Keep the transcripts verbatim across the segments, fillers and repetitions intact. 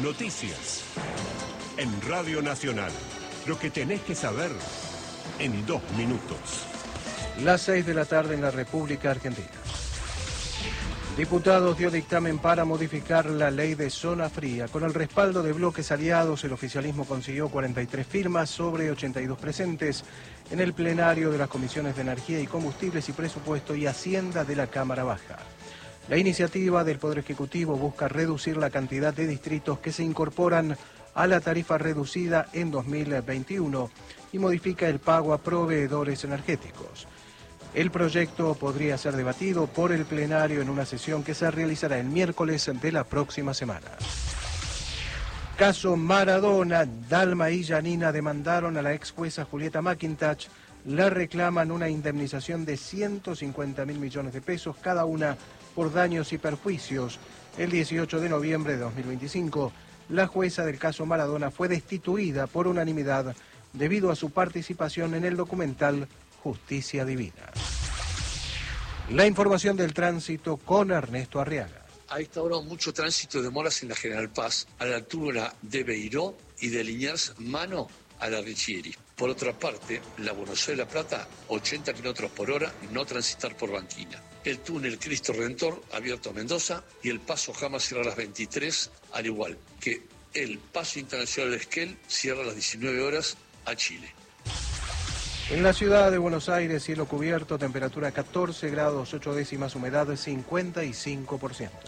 noticias. En Radio Nacional, lo que tenés que saber en dos minutos. Las seis de la tarde en la República Argentina. Diputados dio dictamen para modificar la ley de zona fría. Con el respaldo de bloques aliados, el oficialismo consiguió cuarenta y tres firmas sobre ochenta y dos presentes en el plenario de las comisiones de Energía y Combustibles y Presupuesto y Hacienda de la Cámara Baja. La iniciativa del Poder Ejecutivo busca reducir la cantidad de distritos que se incorporan a la tarifa reducida en dos mil veintiuno y modifica el pago a proveedores energéticos. El proyecto podría ser debatido por el plenario en una sesión que se realizará el miércoles de la próxima semana. Caso Maradona, Dalma y Janina demandaron a la ex jueza Julieta McIntosh. La reclaman una indemnización de ciento cincuenta mil millones de pesos cada una por daños y perjuicios. El dieciocho de noviembre de dos mil veinticinco, la jueza del caso Maradona fue destituida por unanimidad debido a su participación en el documental Justicia Divina. La información del tránsito con Ernesto Arriaga. A esta hora mucho tránsito de demoras en la General Paz, a la altura de Beiró y de Liniers, mano a la Richieri. Por otra parte, la Buenos Aires-La Plata, ochenta kilómetros por hora, no transitar por Banquina. El túnel Cristo Redentor, abierto a Mendoza, y el paso Jama cierra a las veintitrés, al igual que el paso internacional de Esquel cierra a las diecinueve horas a Chile. En la ciudad de Buenos Aires, cielo cubierto, temperatura catorce grados ocho décimas, humedad cincuenta y cinco por ciento.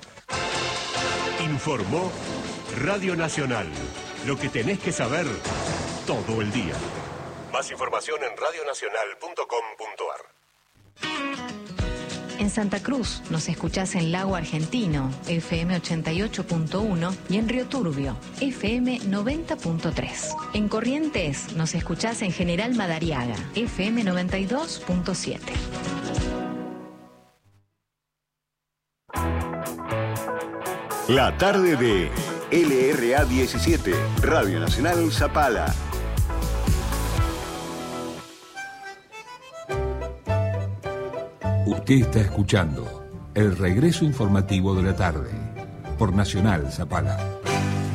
Informó Radio Nacional. Lo que tenés que saber todo el día. Más información en radio nacional punto com punto ar. En Santa Cruz nos escuchás en Lago Argentino, F M ochenta y ocho punto uno, y en Río Turbio, F M noventa punto tres. En Corrientes nos escuchás en General Madariaga, F M noventa y dos punto siete. La tarde de L R A diecisiete, Radio Nacional Zapala. Usted está escuchando el regreso informativo de la tarde por Nacional Zapala.